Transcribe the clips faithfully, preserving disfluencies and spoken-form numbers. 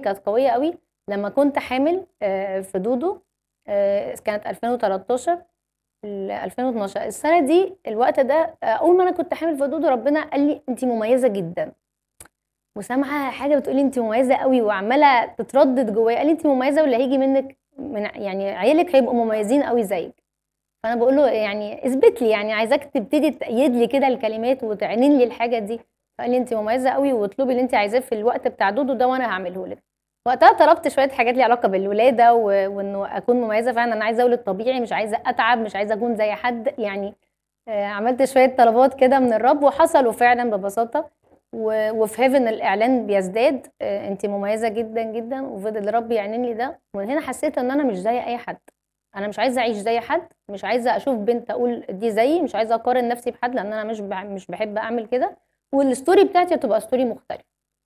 كانت قويه قوي لما كنت حامل آه، في دودو. آه، كانت ألفين وتلتاشر ل ألفين واتناشر السنه دي. الوقت ده آه، اول ما انا كنت حامل في دودو ربنا قال لي انت مميزه جدا، وسامعه حاجه بتقولي انت مميزه قوي وعماله تتردد جوايا. قال لي انت مميزه واللي هيجي منك من يعني عيالك هيبقوا مميزين قوي زيك. فانا بقول له يعني اثبت لي، يعني عايزاك تبتدي تأيد لي كده الكلمات وتعنين لي الحاجه دي. فقال لي انت مميزه قوي واطلبي اللي انت عايزاه في الوقت بتاع دودو ده وانا هعمله لك. وقتها طلبت شويه حاجات لي علاقه بالولاده و... وانه اكون مميزه فعلا. انا عايزه اولد طبيعي، مش عايزه اتعب، مش عايزه اكون زي حد يعني. آه، عملت شويه طلبات كده من الرب وحصلوا فعلا ببساطه. و... وفي هيفن الاعلان بيزداد. آه، انت مميزه جدا جدا، وفضل الرب يعلن لي ده. ومن هنا حسيت ان انا مش زي اي حد. انا مش عايزه اعيش زي حد، مش عايزه اشوف بنت اقول دي زيي، مش عايزه اقارن نفسي بحد لان انا مش بع- مش بحب اعمل كده. والستوري بتاعتي تبقى ستوري مختلفه.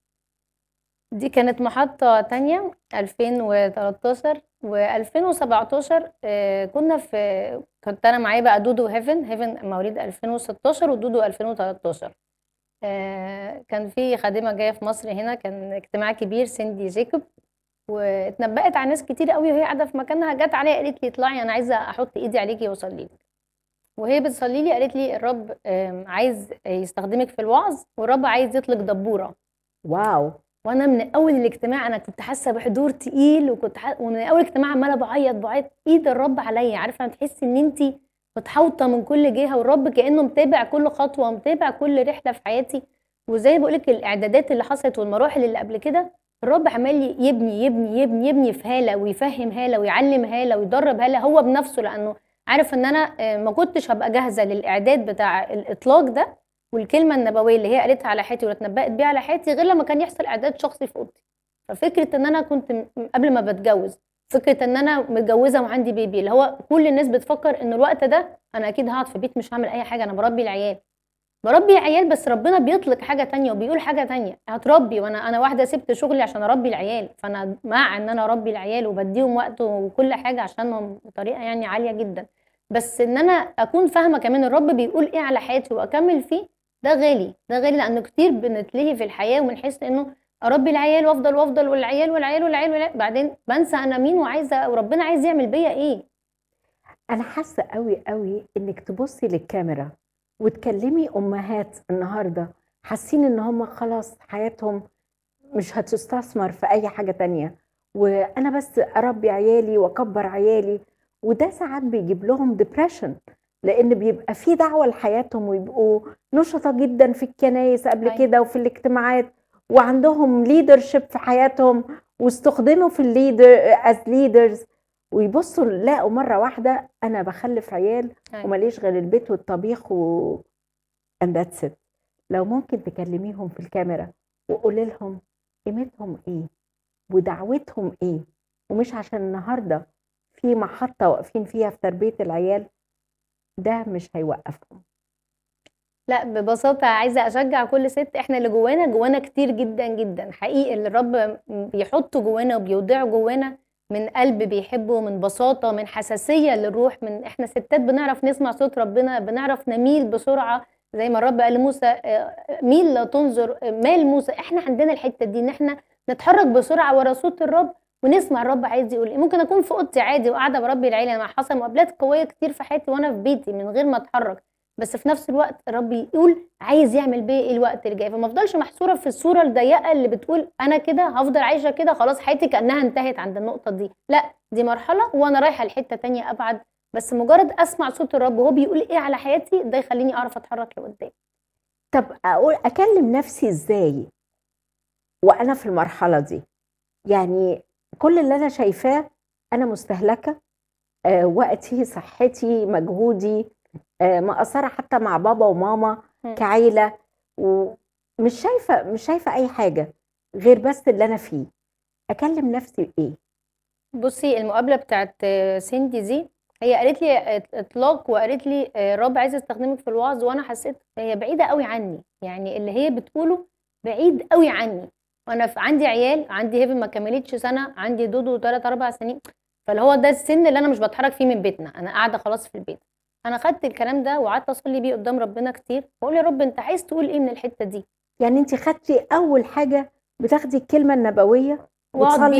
دي كانت محطه تانية ألفين وتلتاشر و2017. آه، كنا في كنت انا معايا بقى دودو هيفن هيفن مواليد ألفين وستاشر ودودو ألفين وتلتاشر. آه، كان في خادمه جايه في مصر هنا، كان اجتماع كبير سيندي جيكوب. واتنبأت على ناس كتير قوي وهي قاعده في مكانها. جت عليا قالت لي اطلعي انا عايزه احط ايدي عليكي واصلي لك. وهي بتصلي لي قالت لي الرب آم، عايز يستخدمك في الوعظ، والرب عايز يطلق دبوره. واو. وانا من اول الاجتماع انا كنت حاسه بحضور تقيل، وكنت ح... ومن اول اجتماع عماله بعيط بعيط ايد الرب عليا. عارفه تحسي ان انت متحوطه من كل جهه، والرب كانه متابع كل خطوه ومتابع كل رحله في حياتي. وزي بقول لك الاعدادات اللي حصلت والمراحل اللي قبل كده، الرب عمال يبني يبني يبني يبني في هاله، ويفهم هاله، ويعلم هاله، ويدرب هاله هو بنفسه. لانه عارف ان انا آه، ما كنتش هبقى جاهزه للاعداد بتاع الاطلاق ده والكلمه النبويه اللي هي قالتها على حياتي واللي اتنبأت بيها على حياتي، غير لما كان يحصل اعداد شخصي في اوضتي. ففكره ان انا كنت م- قبل ما بتجوز، فكره ان انا متجوزه وعندي بيبي، اللي هو كل الناس بتفكر ان الوقت ده انا اكيد هقعد في بيت مش هعمل اي حاجه، انا بربي العيال. بربي عيال، بس ربنا بيطلق حاجه تانية وبيقول حاجه تانية هتربي. وانا انا واحده سبت شغلي عشان اربي العيال، فانا مع ان انا اربي العيال وبديهم وقت وكل حاجه عشانهم بطريقه يعني عاليه جدا. بس ان انا اكون فاهمه كمان الرب بيقول ايه على حياتي واكمل فيه، ده غالي. ده غالي لانه كتير بنتلهي في الحياه وبنحس انه اربي العيال وافضل وافضل والعيال والعيال والعيال, والعيال. بعدين بنسى انا مين وعايزه وربنا عايز يعمل بيا ايه. انا حاسه قوي قوي انك تبصي للكاميرا وتكلمي امهات النهارده حاسين ان هم خلاص حياتهم مش هتستثمر في اي حاجه تانية، وانا بس اربي عيالي واكبر عيالي. وده ساعات بيجيب لهم ديبريشن، لان بيبقى في دعوه لحياتهم ويبقوا نشطة جدا في الكنايس قبل أيوة. كده وفي الاجتماعات، وعندهم ليدرشيب في حياتهم واستخدموا في الليدر از ليدرز، ويبصوا يلاقوا مره واحده انا بخلف عيال أيوة. ومليش غير البيت والطبيخ و and that's it. لو ممكن تكلميهم في الكاميرا وقولي لهم قيمتهم ايه ودعوتهم ايه، ومش عشان النهارده في محطة واقفين فيها في تربية العيال، ده مش هيوقفهم. لا ببساطة عايزة أشجع كل ست. احنا اللي جوانا جوانا كتير جدا جدا حقيقي، اللي الرب بيحطه جوانا وبيودعه جوانا من قلب بيحبه، من بساطة، من حساسية للروح. من احنا ستات بنعرف نسمع صوت ربنا، بنعرف نميل بسرعة. زي ما الرب قال لموسى آه، ميل لا تنظر آه، مال موسى. احنا عندنا الحتة دي ان احنا نتحرك بسرعة ورا صوت الرب ونسمع الرب عايز يقول ايه. ممكن اكون في اوضتي عادي وقاعدة بربي العيلة، مع حصل مقابلات قوية كتير في حياتي وانا في بيتي من غير ما اتحرك، بس في نفس الوقت الرب يقول عايز يعمل بيا ايه الوقت اللي جاي. فما افضلش محصوره في الصوره الضيقه اللي بتقول انا كده هفضل عايشه كده خلاص حياتي كانها انتهت عند النقطه دي. لا، دي مرحله وانا رايحه لحته تانية ابعد. بس مجرد اسمع صوت الرب وهو بيقول ايه على حياتي ده يخليني اعرف اتحرك لقدام. طب اقول اكلم نفسي ازاي وانا في المرحلة دي؟ يعني كل اللي انا شايفاه انا مستهلكة، آه وقتي صحتي مجهودي، آه مقصرة حتى مع بابا وماما مم. كعيلة، ومش شايفة مش شايفة اي حاجة غير بس اللي انا فيه. اكلم نفسي بايه؟ بصي المقابله بتاعت آه، سيندي دي، هي قالت لي إط- اطلاق، وقالت لي آه، الرب عايز يستخدمك في الوعظ. وانا حسيت هي بعيده قوي عني، يعني اللي هي بتقوله بعيد قوي عني. وانا في عندي عيال، عندي هيفن ما كملتش سنه، عندي دودو ثلاث اربع سنين. فاللي هو ده السن اللي انا مش بتحرك فيه من بيتنا، انا قاعده خلاص في البيت. انا خدت الكلام ده وقعدت اصلي بيه قدام ربنا كتير واقول يا رب انت عايز تقول ايه من الحته دي. يعني انت خدتي اول حاجة بتاخدي الكلمة النبوية واقعد بتصلي